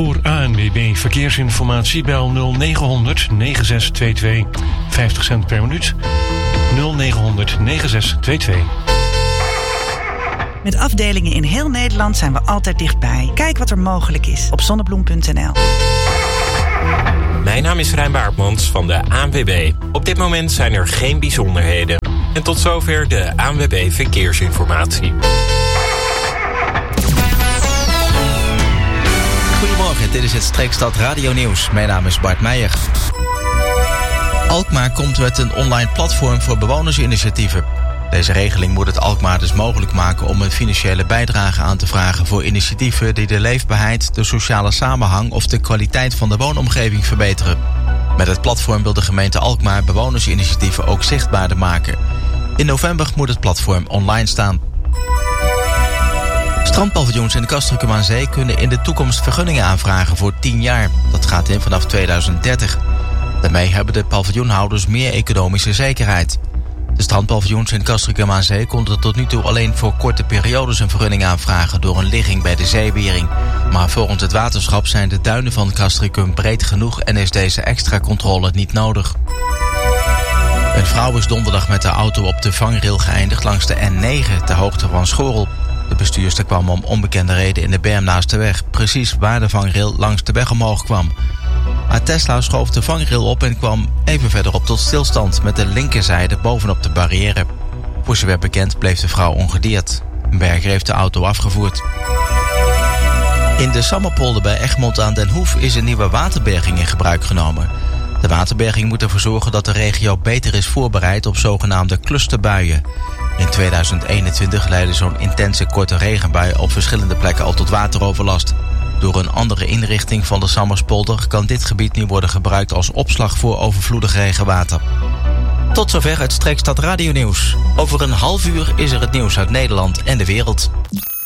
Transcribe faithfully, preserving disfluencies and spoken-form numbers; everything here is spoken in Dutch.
Voor A N W B Verkeersinformatie bel nul negen honderd negen zes twee twee. vijftig cent per minuut. nul negen honderd negen zes twee twee. Met afdelingen in heel Nederland zijn we altijd dichtbij. Kijk wat er mogelijk is op zonnebloem punt n l. Mijn naam is Rijn Baartmans van de A N W B. Op dit moment zijn er geen bijzonderheden. En tot zover de A N W B Verkeersinformatie. Goedemorgen, dit is het Streekstad Radio Nieuws. Mijn naam is Bart Meijer. Alkmaar komt met een online platform voor bewonersinitiatieven. Deze regeling moet het Alkmaar dus mogelijk maken om een financiële bijdrage aan te vragen voor initiatieven die de leefbaarheid, de sociale samenhang of de kwaliteit van de woonomgeving verbeteren. Met het platform wil de gemeente Alkmaar bewonersinitiatieven ook zichtbaarder maken. In november moet het platform online staan. Strandpaviljoens in de Castricum aan Zee kunnen in de toekomst vergunningen aanvragen voor tien jaar. Dat gaat in vanaf tweeduizend dertig. Daarmee hebben de paviljoenhouders meer economische zekerheid. De strandpaviljoens in Castricum aan Zee konden tot nu toe alleen voor korte periodes een vergunning aanvragen door een ligging bij de zeewering. Maar volgens het waterschap zijn de duinen van Castricum breed genoeg en is deze extra controle niet nodig. Een vrouw is donderdag met de auto op de vangrail geëindigd langs de N negen ter hoogte van Schorrel. De bestuurster kwam om onbekende reden in de berm naast de weg, precies waar de vangrail langs de weg omhoog kwam. Haar Tesla schoof de vangrail op en kwam even verderop tot stilstand met de linkerzijde bovenop de barrière. Voor zover bekend bleef de vrouw ongedeerd. Een berger heeft de auto afgevoerd. In de Sammerpolder bij Egmond aan den Hoef is een nieuwe waterberging in gebruik genomen. De waterberging moet ervoor zorgen dat de regio beter is voorbereid op zogenaamde clusterbuien. In tweeduizend eenentwintig leidde zo'n intense korte regenbui op verschillende plekken al tot wateroverlast. Door een andere inrichting van de Sammerspolder kan dit gebied nu worden gebruikt als opslag voor overvloedig regenwater. Tot zover het Streekstad Radio Nieuws. Over een half uur is er het nieuws uit Nederland en de wereld.